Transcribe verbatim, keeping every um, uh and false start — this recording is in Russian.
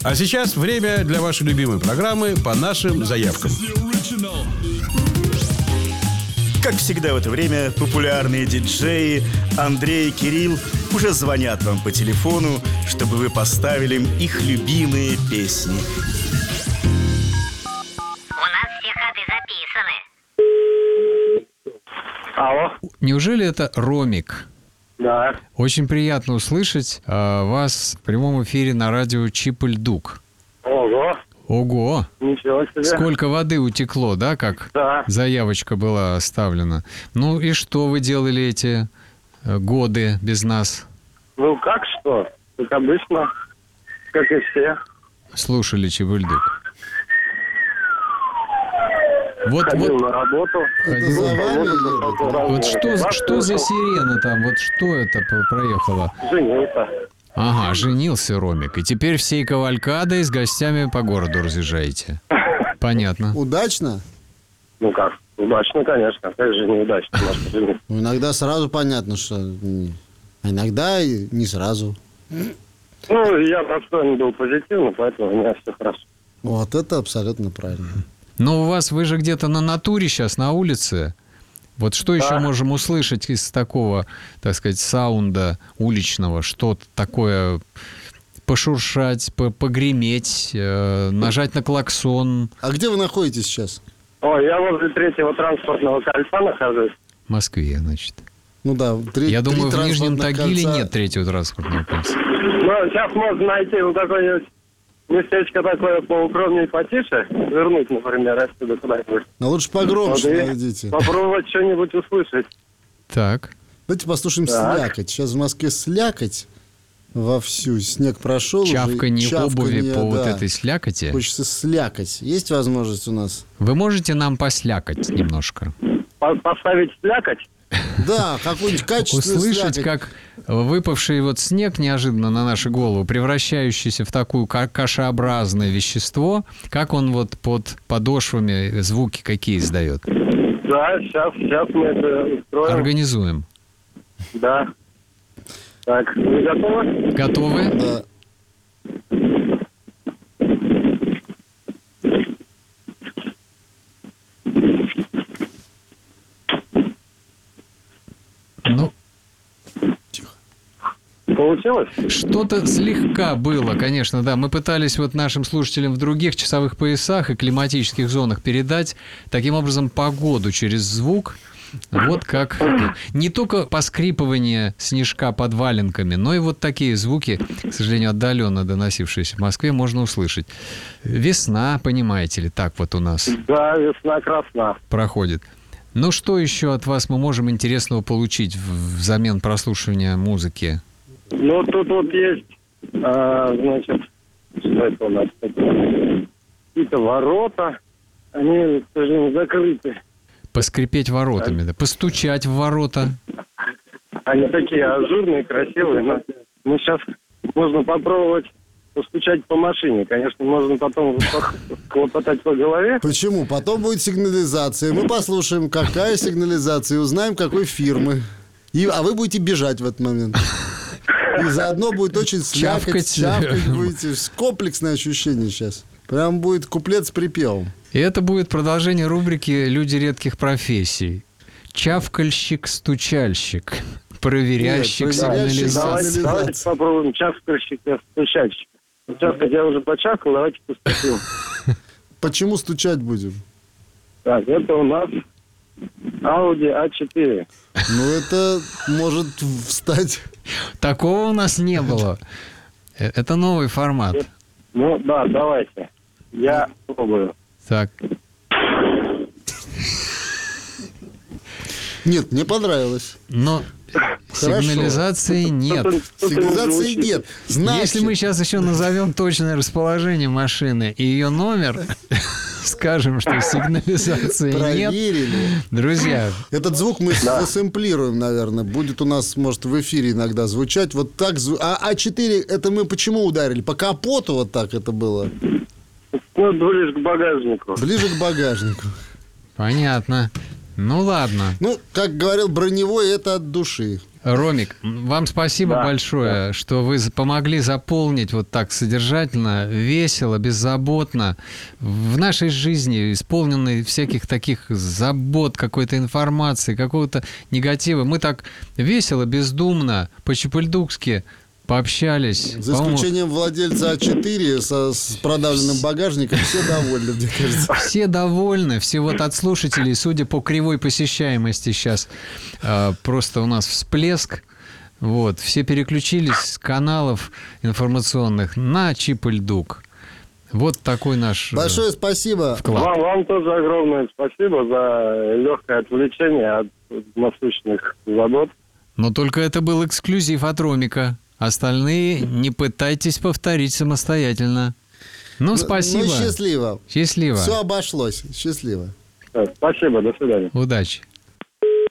А сейчас время для вашей любимой программы «По нашим заявкам». Как всегда в это время популярные диджеи Андрей и Кирилл уже звонят вам по телефону, чтобы вы поставили им их любимые песни. У нас все ходы записаны. Алло. Неужели это Ромик? Да. Очень приятно услышать а, вас в прямом эфире на радио Чип-Ль-Дук. Ого. Ого! Ничего себе. Сколько воды утекло, да, как Да. заявочка была оставлена. Ну и что вы делали эти э, годы без нас? Ну как что? Как обычно, как и все. Слушали Чип-Ль-Дук. Вот, Ходил вот, на работу. Ходил. слушал музыку, слушал разные вот что, дела, что за слушал. сирена там? Вот что это про- проехало? Женился. Ага, женился Ромик. И теперь всей кавалькадой с гостями по городу разъезжаете. Понятно. Удачно? Ну как? Удачно, конечно. Как же неудачно, может, жениться. Ну, иногда сразу понятно, что... м, А иногда и не сразу. Ну, я настроен был позитивно, поэтому у меня все хорошо. Вот это абсолютно правильно. Но у вас, вы же где-то на натуре сейчас, на улице. Вот что еще Да. можем услышать из такого, так сказать, саунда уличного? Что-то такое пошуршать, по- погреметь, э, нажать на клаксон А где вы находитесь сейчас? Ой, я возле третьего транспортного кольца нахожусь. в Москве, значит. Ну да, три, Я три думаю, в Нижнем транспортных Тагиле кольца. нет третьего транспортного кольца. Ну, сейчас можно найти вот какое-нибудь местечко такое поукромнее, потише, вернуть, например, отсюда куда-нибудь. Но лучше погромче Вот и найдите. попробовать что-нибудь услышать. Так. Давайте послушаем Так. слякоть. Сейчас в Москве слякоть вовсю. Снег прошел. уже, Чавканье обуви чавканье, по вот да. этой слякоти. Хочется слякоть. Есть возможность у нас? Вы можете нам послякать немножко? По- Поставить слякоть. Да, какую-нибудь качественную Услышать, слякоть. как выпавший вот снег неожиданно на нашу голову, превращающийся в такую ка- кашеобразное вещество, как он вот под подошвами звуки какие издает? Да, сейчас, сейчас мы это устроим. Организуем. Да. Так, вы готовы? Готовы? Да. Ну, Получилось? что-то слегка было, конечно, да. Мы пытались вот нашим слушателям в других часовых поясах и климатических зонах передать таким образом погоду через звук. Вот как не только поскрипывание снежка под валенками, но и вот такие звуки, к сожалению, отдаленно доносившиеся в Москве, можно услышать. Весна, понимаете ли, так вот у нас Да, весна красна. проходит. Ну, что еще от вас мы можем интересного получить в- взамен прослушивания музыки? Ну, тут вот есть, а, значит, что это у нас такое? Какие-то ворота, они, к сожалению, закрыты. Поскрипеть воротами, да? Постучать в ворота. Они такие ажурные, красивые, но ну, сейчас можно попробовать постучать по машине. Конечно, можно потом хлопотать по голове. Почему? Потом будет сигнализация. Мы послушаем, какая сигнализация, и узнаем, какой фирмы. И, а вы будете бежать в этот момент. И заодно будет очень слякоть, Чавкать. чавкать будете. Комплексное ощущение сейчас. Прям будет куплет с припевом. И это будет продолжение рубрики «Люди редких профессий». Чавкальщик-стучальщик, проверящик Нет, проверяющий сигнализацию. Давайте, сигнализация. давайте попробуем чавкальщика, стучальщика. Сейчас, как я уже почавкал, давайте постучим. Почему стучать будем? Так, это у нас Audi а четыре. Ну, это может встать. Такого у нас не было. Э, Это новый формат. Ну, да, давайте. Я пробую. Так. Нет, мне понравилось. Но Хорошо. сигнализации нет. Тут- тут Сигнализации звучит. нет. Значит, Если мы сейчас еще назовем точное расположение машины и ее номер, скажем, что сигнализации нет. проверили. Друзья, Этот звук мы засэмплируем, наверное. Будет у нас, может, в эфире иногда звучать. Вот так. зву- А А4, это мы почему ударили? По капоту вот так это было? Ну, ближе к багажнику. Ближе к багажнику. понятно. Ну ладно. Ну, как говорил Броневой, это от души. Ромик, вам спасибо Да, большое, что вы за- помогли заполнить вот так содержательно, весело, беззаботно в нашей жизни, исполненной всяких таких забот, какой-то информации, какого-то негатива. Мы так весело, бездумно, по-чепульдукски пообщались. За По-моему, исключением владельца А четыре со, с продавленным багажником, все довольны, мне кажется. все довольны, все вот от слушателей, судя по кривой посещаемости сейчас, э, просто у нас всплеск. Вот, все переключились с каналов информационных на Чип-и-Льдук. Вот такой наш э, Большое спасибо. вклад. Вам, вам тоже огромное спасибо за легкое отвлечение от насущных забот. Но только это был эксклюзив от Ромика. Остальные не пытайтесь повторить самостоятельно. Ну, спасибо. Ну, счастливо. Счастливо. Все обошлось. Счастливо. Спасибо, до свидания. Удачи.